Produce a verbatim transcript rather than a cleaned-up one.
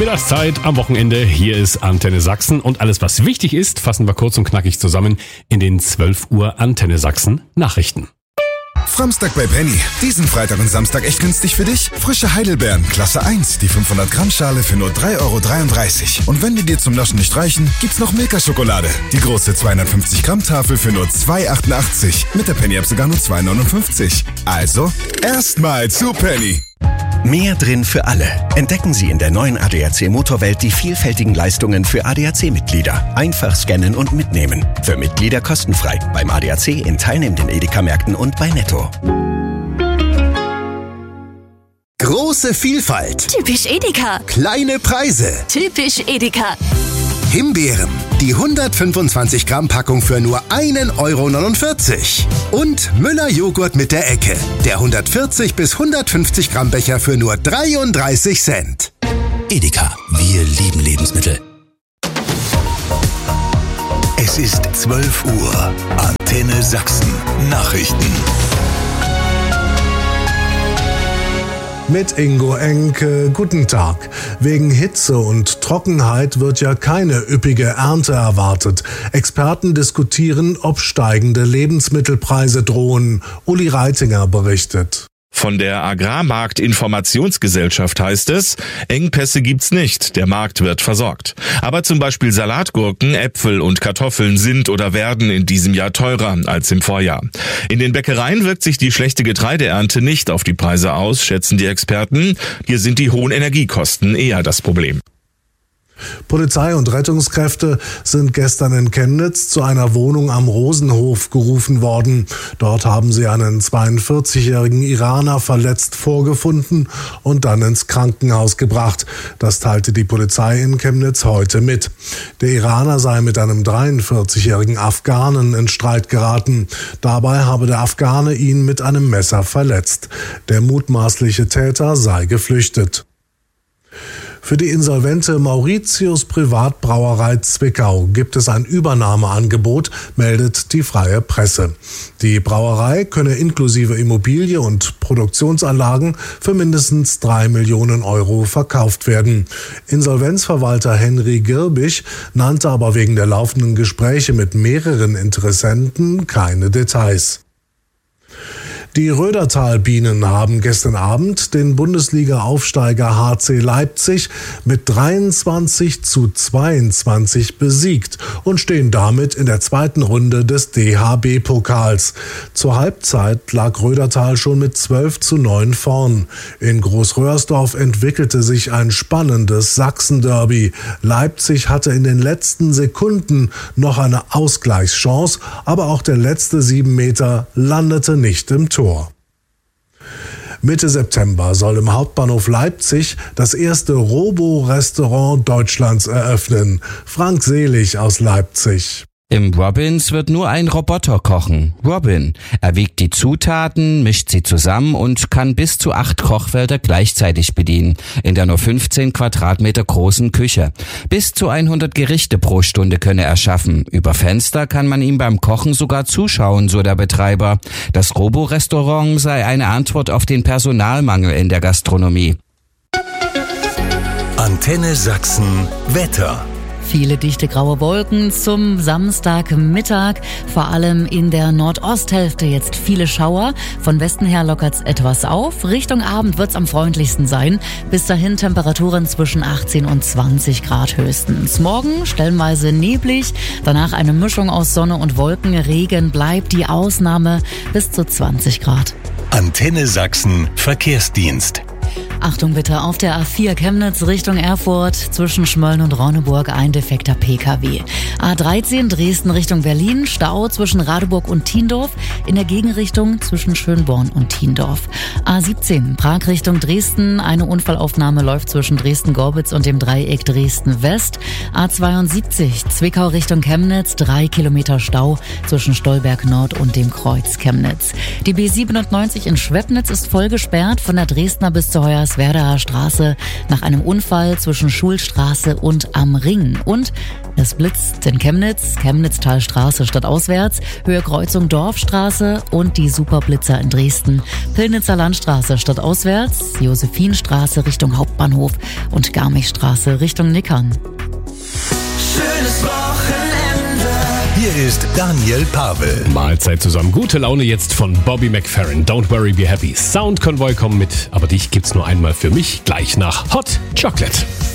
Mittagszeit am Wochenende. Hier ist Antenne Sachsen und alles, was wichtig ist, fassen wir kurz und knackig zusammen in den zwölf Uhr Antenne Sachsen Nachrichten. Framstag bei Penny. Diesen Freitag und Samstag echt günstig für dich? Frische Heidelbeeren, Klasse eins, die fünfhundert Gramm Schale für nur drei Euro dreiunddreißig. Und wenn die dir zum Naschen nicht reichen, gibt's noch Milka-Schokolade. Die große zweihundertfünfzig Gramm Tafel für nur zwei Euro achtundachtzig. Mit der Penny-App sogar nur zwei Euro neunundfünfzig. Also, erstmal zu Penny. Mehr drin für alle. Entdecken Sie in der neuen A D A C Motorwelt die vielfältigen Leistungen für A D A C-Mitglieder. Einfach scannen und mitnehmen. Für Mitglieder kostenfrei. Beim A D A C in teilnehmenden Edeka-Märkten und bei Netto. Große Vielfalt. Typisch Edeka. Kleine Preise. Typisch Edeka. Himbeeren. Die hundertfünfundzwanzig Gramm Packung für nur ein Euro neunundvierzig. Und Müller Joghurt mit der Ecke. Der hundertvierzig bis hundertfünfzig Gramm Becher für nur dreiunddreißig Cent. Edeka. Wir lieben Lebensmittel. Es ist zwölf Uhr. Antenne Sachsen. Nachrichten. Mit Ingo Enke, guten Tag. Wegen Hitze und Trockenheit wird ja keine üppige Ernte erwartet. Experten diskutieren, ob steigende Lebensmittelpreise drohen. Uli Reitinger berichtet. Von der Agrarmarkt-Informationsgesellschaft heißt es, Engpässe gibt's nicht, der Markt wird versorgt. Aber zum Beispiel Salatgurken, Äpfel und Kartoffeln sind oder werden in diesem Jahr teurer als im Vorjahr. In den Bäckereien wirkt sich die schlechte Getreideernte nicht auf die Preise aus, schätzen die Experten. Hier sind die hohen Energiekosten eher das Problem. Polizei und Rettungskräfte sind gestern in Chemnitz zu einer Wohnung am Rosenhof gerufen worden. Dort haben sie einen zweiundvierzigjährigen Iraner verletzt vorgefunden und dann ins Krankenhaus gebracht. Das teilte die Polizei in Chemnitz heute mit. Der Iraner sei mit einem dreiundvierzigjährigen Afghanen in Streit geraten. Dabei habe der Afghane ihn mit einem Messer verletzt. Der mutmaßliche Täter sei geflüchtet. Für die insolvente Mauritius Privatbrauerei Zwickau gibt es ein Übernahmeangebot, meldet die Freie Presse. Die Brauerei könne inklusive Immobilie und Produktionsanlagen für mindestens drei Millionen Euro verkauft werden. Insolvenzverwalter Henry Girbich nannte aber wegen der laufenden Gespräche mit mehreren Interessenten keine Details. Die Rödertal-Bienen haben gestern Abend den Bundesliga-Aufsteiger H C Leipzig mit dreiundzwanzig zu zweiundzwanzig besiegt und stehen damit in der zweiten Runde des D H B-Pokals. Zur Halbzeit lag Rödertal schon mit zwölf zu neun vorn. In Großröhrsdorf entwickelte sich ein spannendes Sachsen-Derby. Leipzig hatte in den letzten Sekunden noch eine Ausgleichschance, aber auch der letzte sieben Meter landete nicht im Tor. Mitte September soll im Hauptbahnhof Leipzig das erste Robo-Restaurant Deutschlands eröffnen. Frank Selig aus Leipzig. Im Robins wird nur ein Roboter kochen. Robin. Er wiegt die Zutaten, mischt sie zusammen und kann bis zu acht Kochfelder gleichzeitig bedienen. In der nur fünfzehn Quadratmeter großen Küche. Bis zu hundert Gerichte pro Stunde könne er schaffen. Über Fenster kann man ihm beim Kochen sogar zuschauen, so der Betreiber. Das Robo-Restaurant sei eine Antwort auf den Personalmangel in der Gastronomie. Antenne Sachsen Wetter. Viele dichte graue Wolken zum Samstagmittag, vor allem in der Nordosthälfte jetzt viele Schauer. Von Westen her lockert's etwas auf. Richtung Abend wird's am freundlichsten sein. Bis dahin Temperaturen zwischen achtzehn und zwanzig Grad höchstens. Morgen stellenweise neblig, danach eine Mischung aus Sonne und Wolken. Regen bleibt die Ausnahme bis zu zwanzig Grad. Antenne Sachsen Verkehrsdienst. Achtung bitte, auf der A vier Chemnitz Richtung Erfurt zwischen Schmölln und Ronneburg ein defekter P K W. A dreizehn Dresden Richtung Berlin, Stau zwischen Radeburg und Thiendorf, in der Gegenrichtung zwischen Schönborn und Thiendorf. A siebzehn Prag Richtung Dresden, eine Unfallaufnahme läuft zwischen Dresden-Gorbitz und dem Dreieck Dresden-West. A zweiundsiebzig Zwickau Richtung Chemnitz, drei Kilometer Stau zwischen Stolberg Nord und dem Kreuz Chemnitz. Die B siebenundneunzig in Schwepnitz ist voll gesperrt, von der Dresdner bis zur nächste Hoyerswerdaer Straße nach einem Unfall zwischen Schulstraße und Am Ring. Und es blitzt in Chemnitz, Chemnitztalstraße stadtauswärts, Höhe Kreuzung Dorfstraße und die Superblitzer in Dresden, Pillnitzer Landstraße stadtauswärts, Josephinstraße Richtung Hauptbahnhof und Garmichstraße Richtung Nickern. Schönes Wochenende. Hier ist Daniel Pavel. Mahlzeit zusammen. Gute Laune jetzt von Bobby McFerrin. Don't worry, be happy. Sound Convoy kommen mit, aber dich gibt's nur einmal für mich, gleich nach Hot Chocolate.